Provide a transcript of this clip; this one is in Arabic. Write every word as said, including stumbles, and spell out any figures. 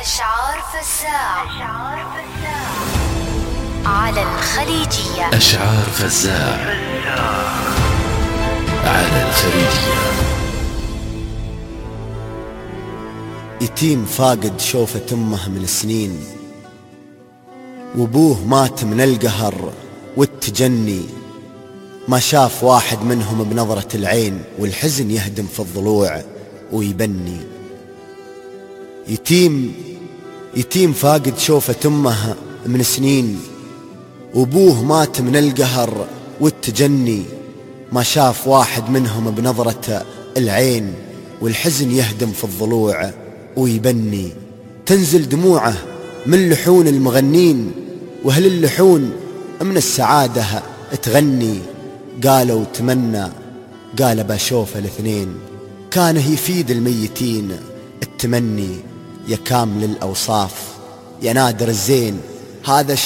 أشعار فزاع على الخليجية. أشعار فزاع على الخليجية. يتيم فاقد شوفة أمه من سنين، وابوه مات من القهر والتجني، ما شاف واحد منهم بنظرة العين، والحزن يهدم في الضلوع ويبني. يتيم يتيم فاقد شوفة أمه من سنين، وابوه مات من القهر والتجني، ما شاف واحد منهم بنظرة العين، والحزن يهدم في الضلوع ويبني. تنزل دموعه من لحون المغنين، وهل اللحون من السعادة تغني. قالوا تمنى، قال بشوف الاثنين، كانه يفيد الميتين التمني. يا كامل الأوصاف يا نادر الزين، هذا